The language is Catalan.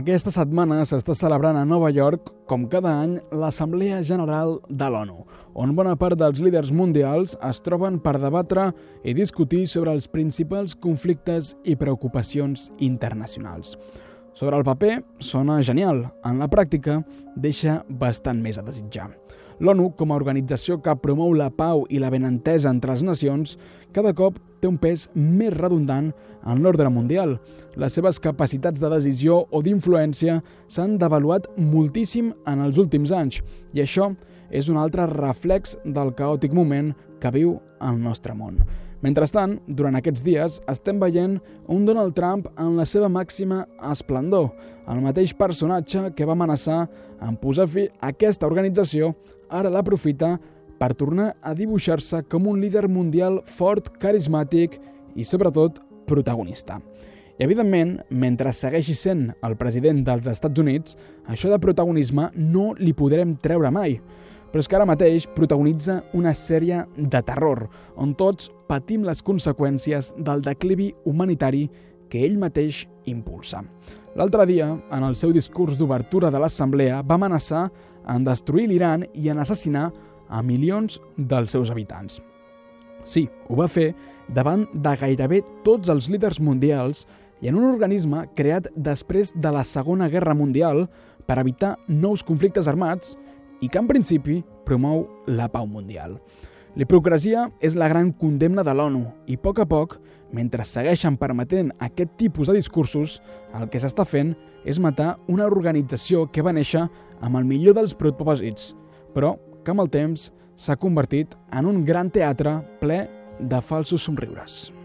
Aquesta setmana s'està celebrant a Nova York, com cada any, l'Assemblea General de l'ONU, on bona part dels líders mundials es troben per debatre i discutir sobre els principals conflictes i preocupacions internacionals. Sobre el paper, sona genial. En la pràctica, deixa bastant més a desitjar. L'ONU, com a organització que promou la pau i la benentesa entre les nacions, cada cop té un pes més redundant en l'ordre mundial. Les seves capacitats de decisió o d'influència s'han devaluat moltíssim en els últims anys, i això és un altre reflex del caòtic moment que viu el nostre món. Mentrestant, durant aquests dies, estem veient un Donald Trump en la seva màxima esplendor, el mateix personatge que va amenaçar en posar fi a aquesta organització, ara l'aprofita per tornar a dibuixar-se com un líder mundial fort, carismàtic i, sobretot, protagonista. I, evidentment, mentre segueixi sent el president dels Estats Units, això de protagonisme no li podrem treure mai. Però és que ara mateix protagonitza una sèrie de terror, on tots patim les conseqüències del declivi humanitari que ell mateix impulsa. L'altre dia, en el seu discurs d'obertura de l'Assemblea, va amenaçar en destruir l'Iran i en assassinar a milions dels seus habitants. Sí, ho va fer davant de gairebé tots els líders mundials i en un organisme creat després de la Segona Guerra Mundial per evitar nous conflictes armats i que, en principi, promou la pau mundial. L'hipocresia és la gran condemna de l'ONU i, a poc, mentre segueixen permetent aquest tipus de discursos, el que s'està fent és matar una organització que va néixer amb el millor dels propòsits, però que amb el temps s'ha convertit en un gran teatre ple de falsos somriures.